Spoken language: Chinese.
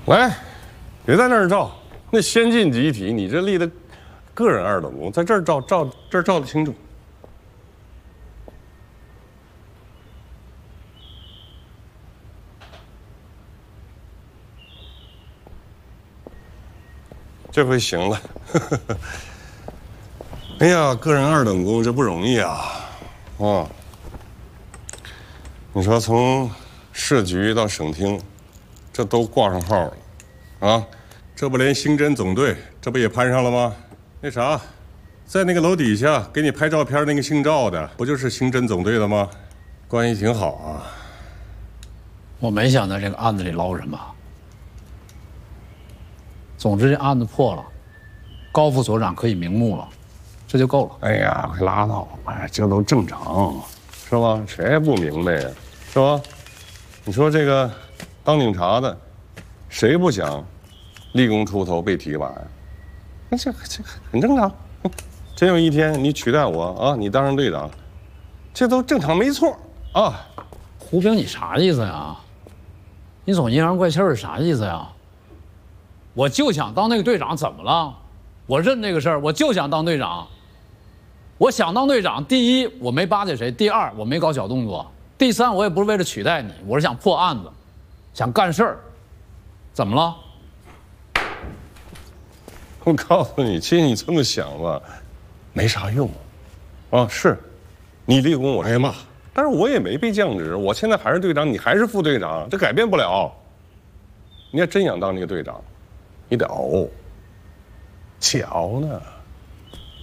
来，别在那儿照，那先进集体，你这立的个人二等功，在这儿照这儿照的清楚。这回行了，哎呀，个人二等功这不容易啊，啊！你说从市局到省厅，这都挂上号了，啊，这不连刑侦总队这不也攀上了吗？那啥，在那个楼底下给你拍照片那个姓赵的，不就是刑侦总队的吗？关系挺好啊。 我没想在这个案子里捞什么。总之，这案子破了，高副所长可以瞑目了，这就够了。 哎呀，快拉倒吧，这都正常，是吧？谁也不明白呀，是吧？你说这个当警察的，谁不想立功出头被提拔呀？那这很正常。真有一天你取代我啊，你当上队长，这都正常没错啊。 胡平，你啥意思呀？你总阴阳怪气儿啥意思呀？我就想当那个队长，怎么了？我认这个事儿，我就想当队长。我想当队长，第一，我没巴结谁；第二，我没搞小动作；第三，我也不是为了取代你，我是想破案子，想干事儿。怎么了？ 我告诉你，其实你这么想吧，没啥用。啊，是，你立功我挨骂，但是我也没被降职，我现在还是队长，你还是副队长，这改变不了。你要真想当那个队长，你得熬，且熬呢。